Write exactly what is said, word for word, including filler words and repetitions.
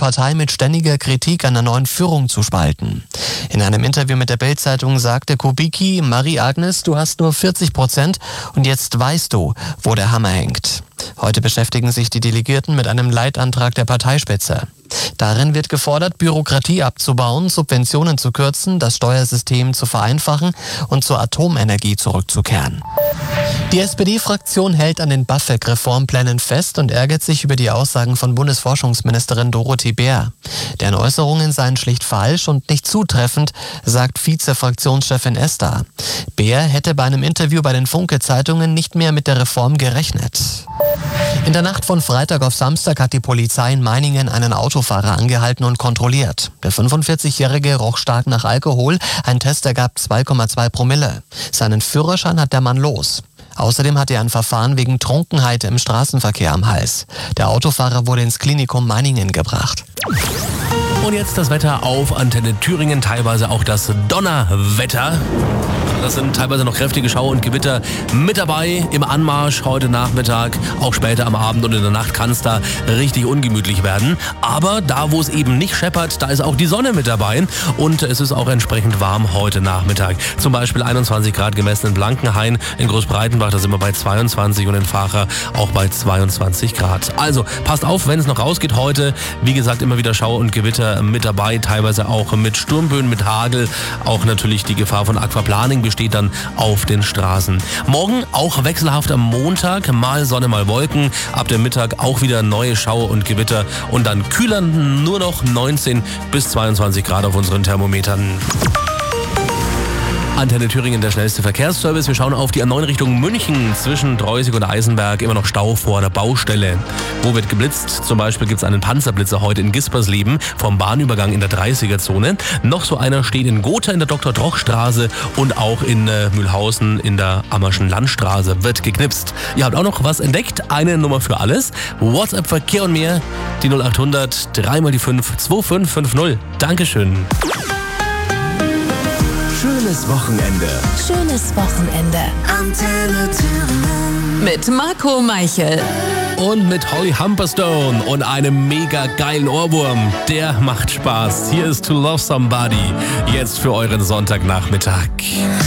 Partei mit ständiger Kritik an der neuen Führung zu spalten. In einem Interview mit der Bild-Zeitung sagte Kubicki, Marie-Agnes, du hast nur vierzig Prozent und jetzt weißt du, wo der Hammer hängt. Heute beschäftigen sich die Delegierten mit einem Leitantrag der Parteispitze. Darin wird gefordert, Bürokratie abzubauen, Subventionen zu kürzen, das Steuersystem zu vereinfachen und zur Atomenergie zurückzukehren. Die S P D-Fraktion hält an den BAföG-Reformplänen fest und ärgert sich über die Aussagen von Bundesforschungsministerin Dorothee Bär. Deren Äußerungen seien schlicht falsch und nicht zutreffend, sagt Vize-Fraktionschefin Esther. Bär hätte bei einem Interview bei den Funke-Zeitungen nicht mehr mit der Reform gerechnet. In der Nacht von Freitag auf Samstag hat die Polizei in Meiningen einen Autofahrer angehalten und kontrolliert. Der fünfundvierzigjährige roch stark nach Alkohol, ein Test ergab zwei Komma zwei Promille. Seinen Führerschein hat der Mann los. Außerdem hat er ein Verfahren wegen Trunkenheit im Straßenverkehr am Hals. Der Autofahrer wurde ins Klinikum Meiningen gebracht. Und jetzt das Wetter auf Antenne Thüringen, teilweise auch das Donnerwetter. Das sind teilweise noch kräftige Schauer und Gewitter mit dabei im Anmarsch heute Nachmittag. Auch später am Abend und in der Nacht kann es da richtig ungemütlich werden. Aber da, wo es eben nicht scheppert, da ist auch die Sonne mit dabei. Und es ist auch entsprechend warm heute Nachmittag. Zum Beispiel einundzwanzig Grad gemessen in Blankenhain, in Großbreitenbach, da sind wir bei zweiundzwanzig und in Facher auch bei zweiundzwanzig Grad. Also passt auf, wenn es noch rausgeht heute. Wie gesagt, immer wieder Schauer und Gewitter mit dabei, teilweise auch mit Sturmböen, mit Hagel. Auch natürlich die Gefahr von Aquaplaning steht dann auf den Straßen. Morgen auch wechselhaft am Montag, mal Sonne, mal Wolken. Ab dem Mittag auch wieder neue Schauer und Gewitter und dann kühler, nur noch neunzehn bis zweiundzwanzig Grad auf unseren Thermometern. Antenne Thüringen, der schnellste Verkehrsservice. Wir schauen auf die A neun Richtung München zwischen Dreusig und Eisenberg. Immer noch Stau vor der Baustelle. Wo wird geblitzt? Zum Beispiel gibt es einen Panzerblitzer heute in Gispersleben vom Bahnübergang in der dreißiger-Zone. Noch so einer steht in Gotha in der Doktor-Troch-Straße und auch in äh, Mühlhausen in der Ammerschen Landstraße wird geknipst. Ihr habt auch noch was entdeckt. Eine Nummer für alles. WhatsApp, Verkehr und mehr. Die null acht hundert, drei mal die fünf, zwei fünf fünf null. Dankeschön. Schönes Wochenende. Schönes Wochenende. Antenne Thüringen. Mit Marco Meichel. Und mit Holly Humberstone und einem mega geilen Ohrwurm. Der macht Spaß. Hier ist To Love Somebody. Jetzt für euren Sonntagnachmittag.